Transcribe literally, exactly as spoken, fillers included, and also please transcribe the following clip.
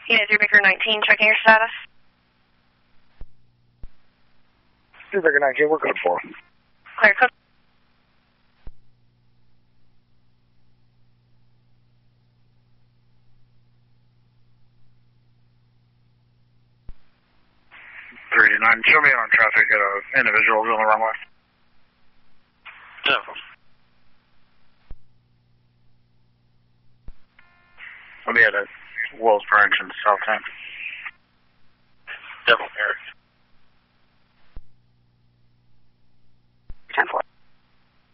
Unit three Baker nineteen, checking your status. three Baker nineteen, we're good for. Clear code. three nine, show me on traffic at uh, individuals on the runway. Devil. I'll be at a Wells Branch in South Tank. Devil, Eric.